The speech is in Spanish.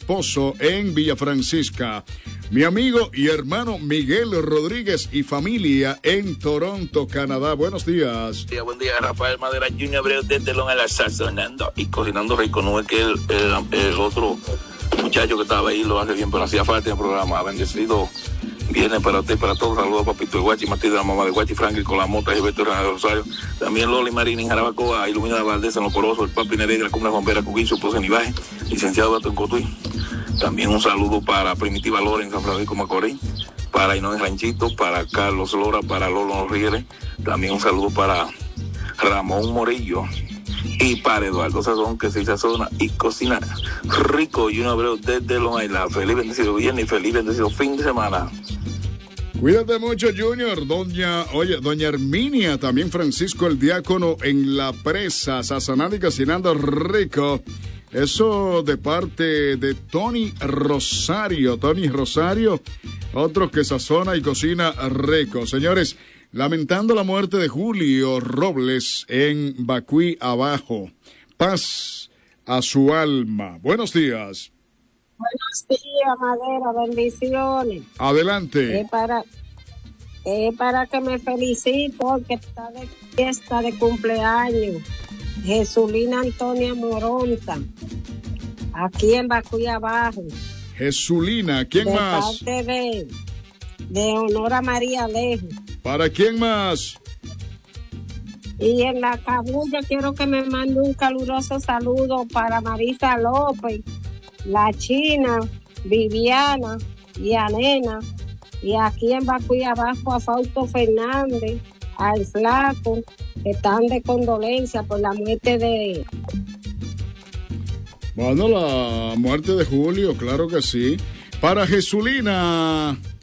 esposo en Villa Francisca. Mi amigo y hermano Miguel Rodríguez y familia en Toronto, Canadá. Buenos días. Buen día, Rafael Madera Jr. Abreu desde Long Island, sazonando y cocinando rico. No es que el otro muchacho que estaba ahí lo hace bien, pero hacía falta en el programa. Bendecido viene para usted y para todos. Saludos a Papito de Guachi, Martí de la mamá de Guachi, Franklin con la mota, Gilberto Hernández de Rosario. También Loli Marín en Jarabacoa, Ilumina Valdés en Los Porosos, el Papi Neregra, Cumbre Bombera, Cuquillo, Pose Nivaje, licenciado Gato en Cotuí. También un saludo para Primitiva Lora en San Francisco Macorís, para Inón Ranchito, para Carlos Lora, para Lolo Rieres. También un saludo para Ramón Morillo y para Eduardo Sazón, que se sazona y cocina rico. Y un Abreu desde Long Island. Feliz bendecido viernes y feliz bendecido fin de semana. Cuídate mucho, Junior. Doña Herminia, también Francisco el Diácono en La Presa, sazonando y cocinando rico. Eso de parte de Tony Rosario, otro que sazona y cocina rico. Señores, lamentando la muerte de Julio Robles en Bacuí Abajo. Paz a su alma. Buenos días. Buenos días, Madera, bendiciones. Adelante. Para que me felicite porque está de fiesta de cumpleaños. Jesulina Antonia Moronta, aquí en Bacuy Abajo. Jesulina, ¿quién de más? Parte de honor a María Alejo. ¿Para quién más? Y en la cabulla quiero que me mande un caluroso saludo para Marisa López, la China, Viviana y Anena. Y aquí en Bacuy Abajo a Fausto Fernández, al Flaco, que están de condolencia por la muerte de... Bueno, la muerte de Julio, claro que sí. Para Jesulina.